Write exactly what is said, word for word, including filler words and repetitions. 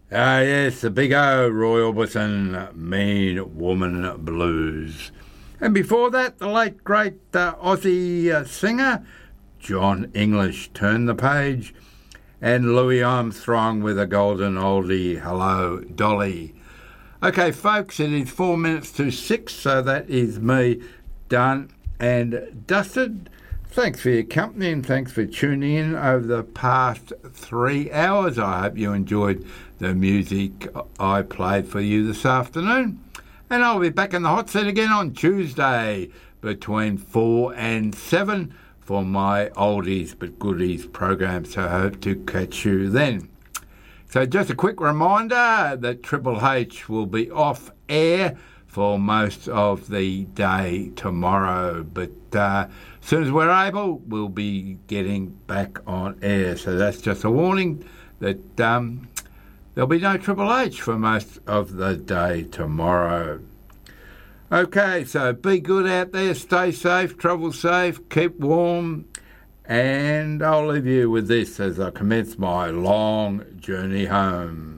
Ah, yes, the big O, Roy Orbison, Mean Woman Blues. And before that, the late, great uh, Aussie uh, singer, John English, Turn the Page, and Louis Armstrong with a golden oldie, Hello, Dolly. Okay, folks, it is four minutes to six, so that is me done and dusted. Thanks for your company and thanks for tuning in over the past three hours. I hope you enjoyed the music I played for you this afternoon. And I'll be back in the hot seat again on Tuesday between four and seven for my oldies but goodies program, so I hope to catch you then. So just a quick reminder that Triple H will be off air for most of the day tomorrow, but uh, as soon as we're able, we'll be getting back on air. So that's just a warning that um, there'll be no Triple H for most of the day tomorrow. Okay, so be good out there, stay safe, travel safe, keep warm, and I'll leave you with this as I commence my long journey home.